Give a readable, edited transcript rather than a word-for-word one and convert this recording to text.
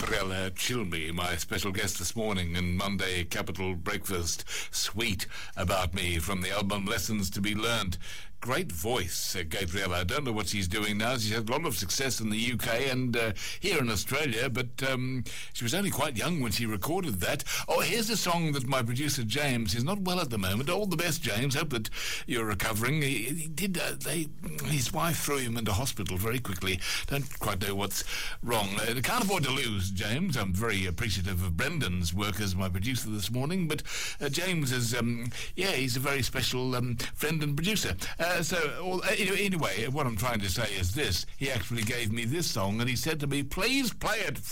Gabriella Chilmi, my special guest this morning in Monday Capital Breakfast. Sweet About Me from the album Lessons to Be Learned. Great voice, Gabriella. I don't know what she's doing now. She's had a lot of success in the UK and here in Australia, but she was only quite young when she recorded that. Oh, here's a song that my producer James is not well at the moment. All the best, James. Hope that you're recovering. His wife threw him into hospital very quickly. Don't quite know what's wrong. Can't afford to lose, James. I'm very appreciative of Brendan's work as my producer this morning, but James is, he's a very special friend and producer. Anyway, what I'm trying to say is this. He actually gave me this song and he said to me, please play it